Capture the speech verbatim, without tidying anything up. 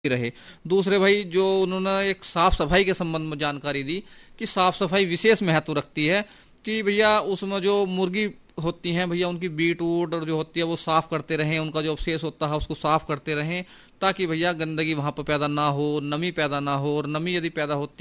रहे। दूसरे भाई जो उन्होंने एक साफ सफाई के संबंध में जानकारी दी कि साफ सफाई विशेष महत्व रखती है, कि भैया उसमें जो मुर्गी होती हैं भैया उनकी बीट वूट और जो होती है वो साफ करते रहें, उनका जो अवशेष होता है उसको साफ करते रहें, ताकि भैया गंदगी वहां पर पैदा ना हो, नमी पैदा ना हो, और नमी यदि पैदा होती